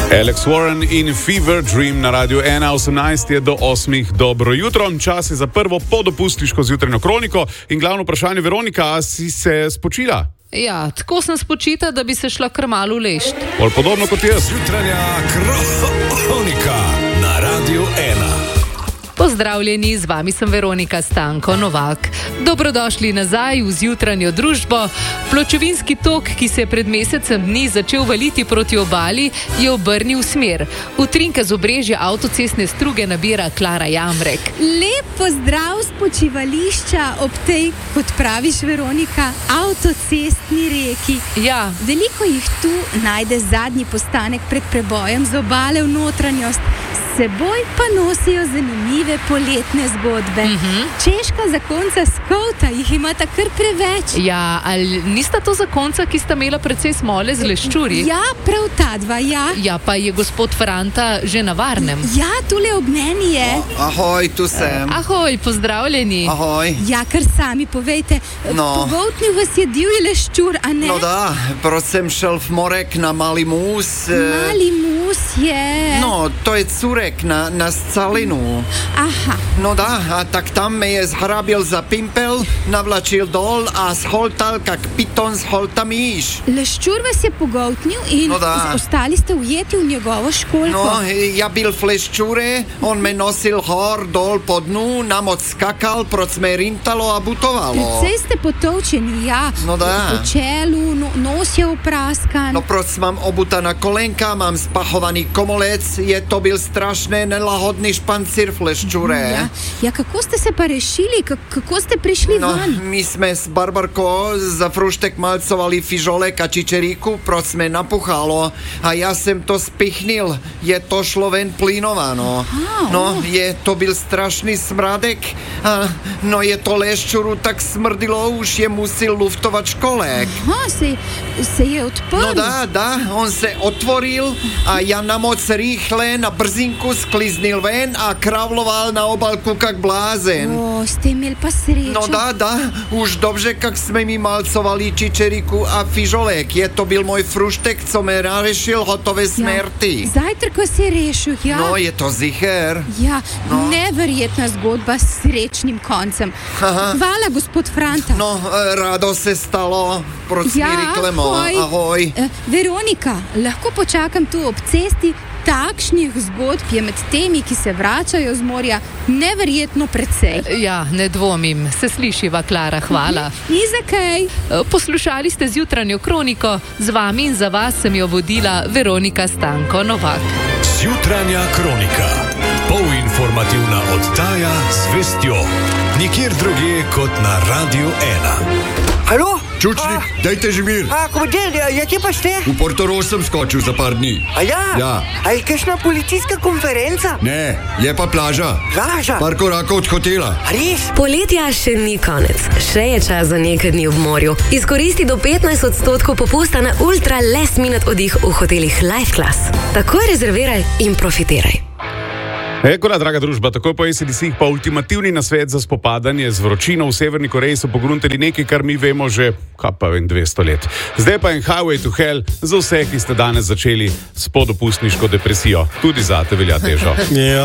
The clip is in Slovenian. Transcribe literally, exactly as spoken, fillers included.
Alex Warren in Fever Dream na Radiu ena, osemnajst je do osmih. Dobro jutro, čas je za prvo podopustniško zjutranjo kroniko in glavno vprašanje, Veronika, a si se spočila? Ja, tako sem spočita, da bi se šla kar malo lešt. Bolj podobno kot jaz. Zjutranja kronika na Radiu ena. Pozdravljeni, z vami sem Veronika Stanko Novak. Dobrodošli nazaj v zjutranjo družbo. Pločevinski tok, ki se je pred mesecem dni začel valiti proti obali, je obrnil smer. Utrinke z obrežja avtocestne struge nabira Klara Jamrek. Lep pozdrav z počivališča ob tej, kot praviš Veronika, avtocestni reki. Ja. Veliko jih tu najde zadnji postanek pred prebojem z obale v notranjost. Seboj pa nosijo zanimive poletne zgodbe. Uh-huh. Češka zakonca Skouta jih imata kar preveč. Ja, ali nista to zakonca, ki sta imela precej smole z leščuri? Ja, prav ta dva, ja. Ja, pa je gospod Franta že na varnem. Ja, tule ob meni je. O, ahoj, tu sem. Ahoj, pozdravljeni. Ahoj. Ja, kar sami povejte. No. Pogoltnil vas je divji leščur, a ne? No da, proč jsem šel v morek na Malý Mús. Malý Mús je... No, to je curek na, na scalinu. Aha. No da, a tak tam me je zhrabil za pimpel, navlačil dol a scholtal, kak piton scholta míš. Leščur vas je pogoltnil in No da. ostali ste ujeti v njegovo školjko. No, ja bil v leščure, on me nosil hor, dol po dnu, nam odskakal, proč me rintalo a butovalo. Precej ste potovčeni, ja. No da. Po čelu, no, nos je upraskan. No proč mám obutaná kolenka, mám spachovaný komolec, je to byl strašné nelahodný špancír v leščure. Ja, ja, kako ste se pa rešili? K- kako ste prišli No, van? my sme s Barbarkou za fruštek malcovali fižolek a čičeríku, proč sme napuchalo a ja sem to spichnil, je to šlo ven plynováno. Aha, No, je to byl strašný smradek a no je to leščuru tak smrdilo, už je musil luftovať školek. Aha, se, se je odprl. No da, da, on se otvoril a ja na moc rýchle, na brzinku skliznil ven a kravloval na obalku kak blázen. O, ste imeli pa srečo. No da, da, už dobře, kak sme mi malcovali čičeriku a fižolek. Je to byl môj fruštek, co me narešil hotové smrti. Zajtrk vas je rešil, ja. No, je to zicher. Ja, No. neverjetna zgodba s srečnim koncem. Aha. Hvala, gospod Franta. No, e, rado se stalo. Proč mi reklemo? ahoj. Ahoj. Eh, Veronika, lahko počakam tu ob cesti. Takšnih zgodb je med temi, ki se vračajo z morja, neverjetno precej. Ja, ne dvomim. Se slišiva, Klara, hvala. Ni za kaj. Poslušali ste zjutranjo kroniko, z vami in za vas sem jo vodila Veronika Stanko Novak. Zjutranja kronika. Polinformativna oddaja z vestjo. Nikjer drugje kot na Radiu ena. Halo? Čučnik, A, dajte že mir. a, komandir, ja, ja, kje pa ste? V Portorož sem skočil za par dni. A ja? Ja. A je kakšna policijska konferenca? Ne, je pa plaža. Plaža? Par korakov od hotela. A res? Poletja še ni konec, še je čas za nekaj dni v morju. Izkoristi do petnajst odstotkov popusta na ultra last minute oddih v hotelih Life Class. Takoj rezerviraj in profitiraj. Ekola, draga družba, takoj po A C D C-ih pa ultimativni nasvet za spopadanje z vročino. V Severni Koreji so pogruntali nekaj, kar mi vemo že, kaj pa vem, dvesto let. Zdaj pa en highway to hell za vse, ki ste danes začeli s podopustniško depresijo. Tudi zate velja težo. Ja.